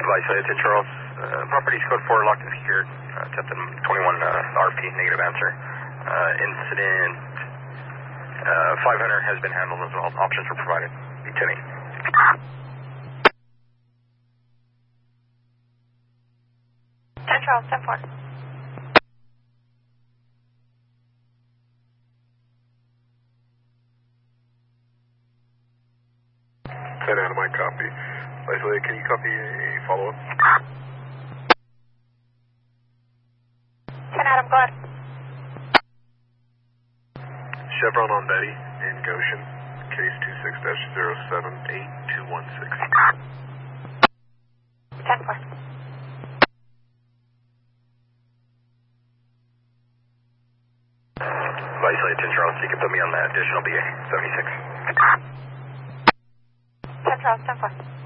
Vice 10 Charles. Property's code 4, locked and secured. Captain 21 RP, negative answer. Incident 500 has been handled as well. Options were provided. Be 10-8. 10 Charles, 10-4. 10 out of my copy. Leslie, can you copy a follow-up? 10 Adam, go ahead. Chevron on Betty in Goshen, case 26-078216. 10-4. Vice 10 Charles, you can put me on that additional BA 76. 10 Charles, 10-4.